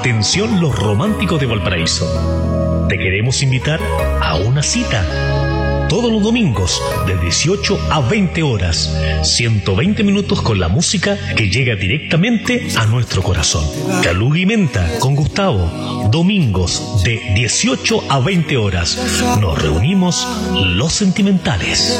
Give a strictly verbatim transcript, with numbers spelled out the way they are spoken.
Atención los románticos de Valparaíso. Te queremos invitar a una cita. Todos los domingos, de dieciocho a veinte horas, ciento veinte minutos con la música que llega directamente a nuestro corazón. Caluga y Menta con Gustavo, domingos de dieciocho a veinte horas. Nos reunimos los sentimentales.